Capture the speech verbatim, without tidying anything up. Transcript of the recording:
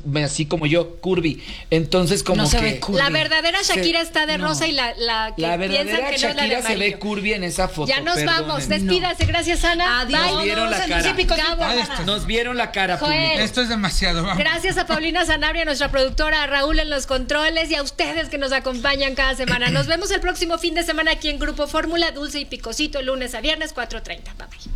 así como yo, curvy. Entonces, como no se que... ve curvy. La verdadera Shakira Se- está de no. rosa y la, la que La piensan verdadera que no es la de Shakira se ve amarillo. curvy en esa foto. Ya nos perdónenme. vamos. Despídase. Gracias, Ana. Adiós. Bye. Nos vieron la Dulce cara. y picosito. Cabo. Ah, esto- Nos vieron la cara Joel. pública. Esto es demasiado. Vamos. Gracias a Paulina Sanabria, nuestra productora, a Raúl en los controles y a ustedes que nos acompañan cada semana. Nos vemos el próximo fin de semana aquí en Grupo Fórmula, Dulce y Picosito, lunes a viernes, cuatro treinta. Bye bye.